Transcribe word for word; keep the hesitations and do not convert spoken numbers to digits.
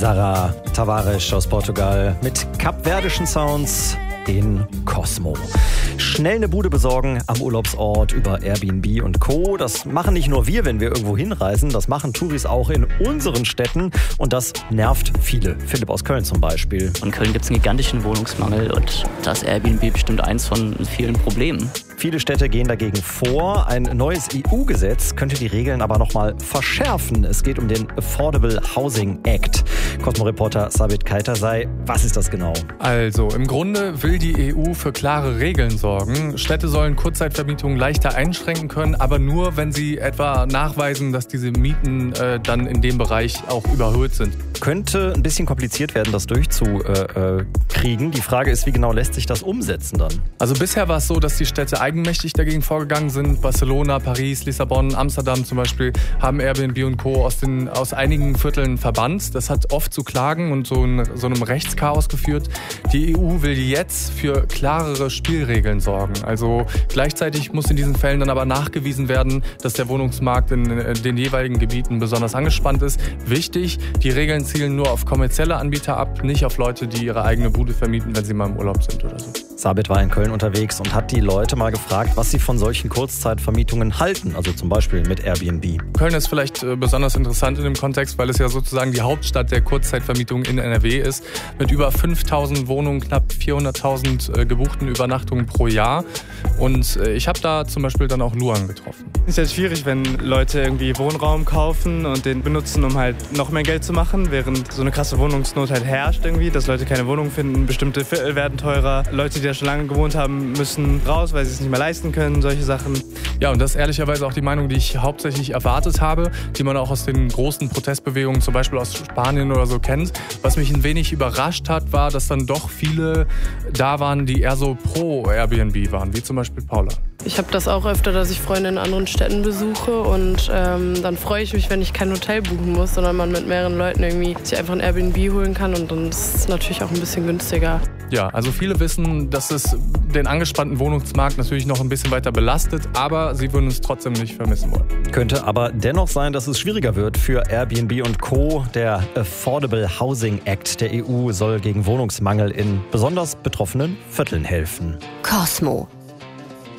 Sarah Tavares aus Portugal mit kapverdischen Sounds in Cosmo. Schnell eine Bude besorgen am Urlaubsort über Airbnb und Co. Das machen nicht nur wir, wenn wir irgendwo hinreisen, das machen Touris auch in unseren Städten und das nervt viele. Philipp aus Köln zum Beispiel. In Köln gibt es einen gigantischen Wohnungsmangel und da ist Airbnb bestimmt eins von vielen Problemen. Viele Städte gehen dagegen vor. Ein neues E U-Gesetz könnte die Regeln aber noch mal verschärfen. Es geht um den Affordable Housing Act. Cosmo-Reporter Sabit Kaitasay, was ist das genau? Also, im Grunde will die E U für klare Regeln sorgen. Städte sollen Kurzzeitvermietungen leichter einschränken können, aber nur, wenn sie etwa nachweisen, dass diese Mieten äh, dann in dem Bereich auch überhöht sind. Könnte ein bisschen kompliziert werden, das durchzukriegen. Die Frage ist, wie genau lässt sich das umsetzen dann? Also bisher war es so, dass die Städte eigenmächtig dagegen vorgegangen sind. Barcelona, Paris, Lissabon, Amsterdam zum Beispiel haben Airbnb und Co. aus, den, aus einigen Vierteln verbannt. Das hat oft zu Klagen und so, ein, so einem Rechtschaos geführt. Die E U will jetzt für klarere Spielregeln sorgen. Also gleichzeitig muss in diesen Fällen dann aber nachgewiesen werden, dass der Wohnungsmarkt in den jeweiligen Gebieten besonders angespannt ist. Wichtig, die Regeln zielen nur auf kommerzielle Anbieter ab, nicht auf Leute, die ihre eigene Bude vermieten, wenn sie mal im Urlaub sind oder so. Sabit war in Köln unterwegs und hat die Leute mal gefragt, was sie von solchen Kurzzeitvermietungen halten, also zum Beispiel mit Airbnb. Köln ist vielleicht besonders interessant in dem Kontext, weil es ja sozusagen die Hauptstadt der Kurzzeitvermietung in N R W ist, mit über fünftausend Wohnungen, knapp vierhunderttausend gebuchten Übernachtungen pro Jahr. Und ich habe da zum Beispiel dann auch Luan getroffen. Es ist halt schwierig, wenn Leute irgendwie Wohnraum kaufen und den benutzen, um halt noch mehr Geld zu machen, während so eine krasse Wohnungsnot halt herrscht irgendwie, dass Leute keine Wohnung finden, bestimmte Viertel werden teurer, Leute, die da schon lange gewohnt haben, müssen raus, weil sie es nicht mehr leisten können, solche Sachen. Ja, und das ist ehrlicherweise auch die Meinung, die ich hauptsächlich erwartet habe, die man auch aus den großen Protestbewegungen, zum Beispiel aus Spanien oder so kennt. Was mich ein wenig überrascht hat, war, dass dann doch viele da waren, die eher so pro Airbnb waren, wie zum Beispiel Paula. Ich habe das auch öfter, dass ich Freunde in anderen Städten besuche und ähm, dann freue ich mich, wenn ich kein Hotel buchen muss, sondern man mit mehreren Leuten irgendwie sich einfach ein Airbnb holen kann und dann ist es natürlich auch ein bisschen günstiger. Ja, also viele wissen, dass es den angespannten Wohnungsmarkt natürlich noch ein bisschen weiter belastet, aber sie würden es trotzdem nicht vermissen wollen. Könnte aber dennoch sein, dass es schwieriger wird für Airbnb und Co. Der Affordable Housing Act der E U soll gegen Wohnungsmangel in besonders betroffenen Vierteln helfen. Cosmo.